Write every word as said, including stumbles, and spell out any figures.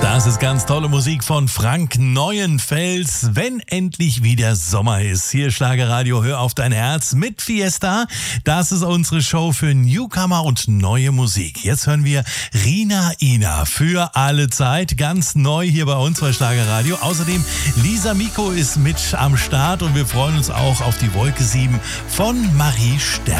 Das ist ganz tolle Musik von Frank Neuenfels, wenn endlich wieder Sommer ist. Hier Schlagerradio, hör auf dein Herz mit Fiesta. Das ist unsere Show für Newcomer und neue Musik. Jetzt hören wir Rina Ina für alle Zeit, ganz neu hier bei uns bei Schlagerradio. Außerdem Lisa Miko ist mit am Start und wir freuen uns auch auf die Wolke sieben von Marie Stern.